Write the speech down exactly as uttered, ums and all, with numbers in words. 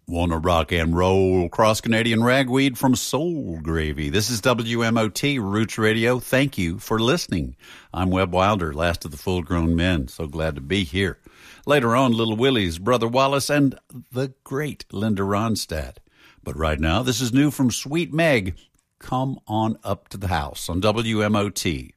Wanna rock and roll cross-Canadian ragweed from Soul Gravy. This is W M O T Roots Radio. Thank you for listening. I'm Webb Wilder, last of the full-grown men. So glad to be here. Later on, Little Willie's Brother Wallace and the great Linda Ronstadt. But right now, this is new from Sweet Meg. Come on up to the house on W M O T.